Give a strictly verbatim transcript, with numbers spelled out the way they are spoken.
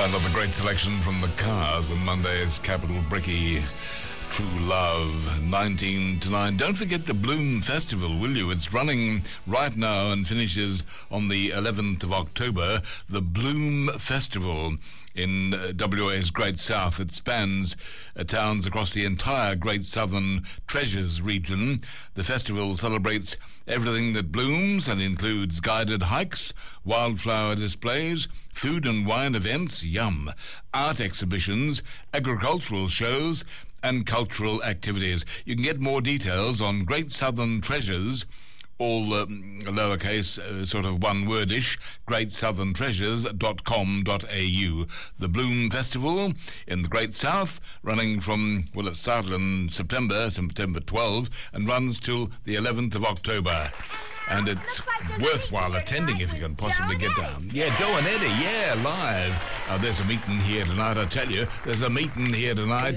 Another great selection from the Cars on Monday's Capital Bricky. True Love, nineteen to nine. Don't forget the Bloom Festival, will you? It's running right now and finishes on the eleventh of October. The Bloom Festival in uh, W A's Great South. It spans uh, towns across the entire Great Southern Treasures region. The festival celebrates everything that blooms and includes guided hikes, wildflower displays, food and wine events, yum, art exhibitions, agricultural shows, and cultural activities. You can get more details on Great Southern Treasures, all um, lowercase, uh, sort of one-wordish, great southern treasures dot com dot a u. The Bloom Festival in the Great South, running from, well, it started in September, September twelfth, and runs till the eleventh of October. And it's worthwhile attending if you can possibly get down. Yeah, Joe and Eddie, yeah, live. Uh, there's a meeting here tonight, I tell you. There's a meeting here tonight.